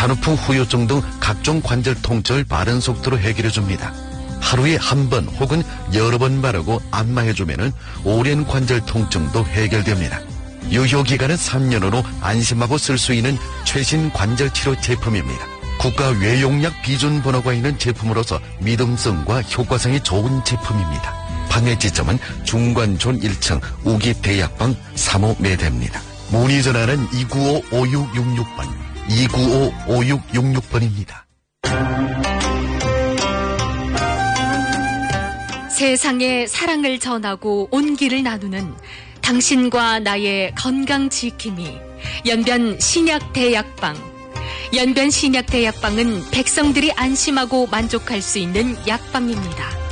산후풍 후유증 등 각종 관절 통증을 빠른 속도로 해결해줍니다. 하루에 한 번 혹은 여러 번 바르고 안마해주면 오랜 관절 통증도 해결됩니다. 유효기간은 3년으로 안심하고 쓸 수 있는 최신 관절치료 제품입니다. 국가 외용약 비준 번호가 있는 제품으로서 믿음성과 효과성이 좋은 제품입니다. 판매 지점은 중관촌 1층 우기대약방 3호 매대입니다. 문의 전화는 295-5666번, 295-5666번입니다. 세상에 사랑을 전하고 온기를 나누는 당신과 나의 건강 지킴이 연변 신약대약방. 연변 신약대약방은 백성들이 안심하고 만족할 수 있는 약방입니다.